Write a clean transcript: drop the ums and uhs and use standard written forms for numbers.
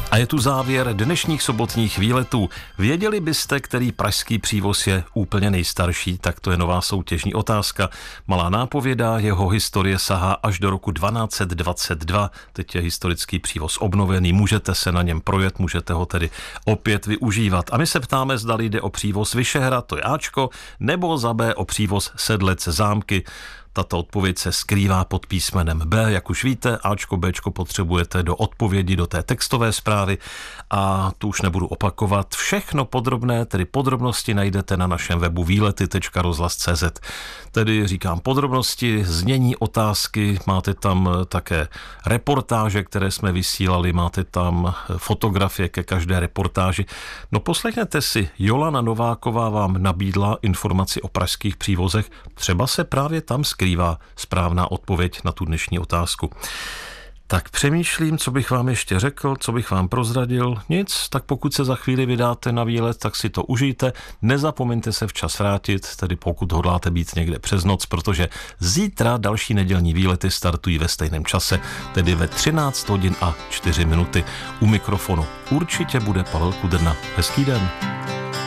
A je tu závěr dnešních sobotních výletů. Věděli byste, který pražský přívoz je úplně nejstarší? Tak to je nová soutěžní otázka. Malá nápověda, jeho historie sahá až do roku 1222. Teď je historický přívoz obnovený, můžete se na něm projet, můžete ho tedy opět využívat. A my se ptáme, zda jde o přívoz Vyšehrad, to je Ačko, nebo za B o přívoz Sedlec Zámky. Tato odpověď se skrývá pod písmenem B. Jak už víte, Ačko, Bčko potřebujete do odpovědi do té textové zprávy a tu už nebudu opakovat. Všechno podrobné, tedy podrobnosti najdete na našem webu výlety.rozhlas.cz. Tedy říkám podrobnosti, znění otázky, máte tam také reportáže, které jsme vysílali, máte tam fotografie ke každé reportáži. No poslechněte si, Jolana Nováková vám nabídla informaci o pražských přívozech, třeba se právě tam skrývá správná odpověď na tu dnešní otázku. Tak přemýšlím, co bych vám ještě řekl, co bych vám prozradil. Nic, tak pokud se za chvíli vydáte na výlet, tak si to užijte. Nezapomeňte se včas vrátit, tedy pokud hodláte být někde přes noc, protože zítra další nedělní výlety startují ve stejném čase, tedy ve 13 hodin a 4 minuty. U mikrofonu určitě bude Pavel Kudrna. Hezký den.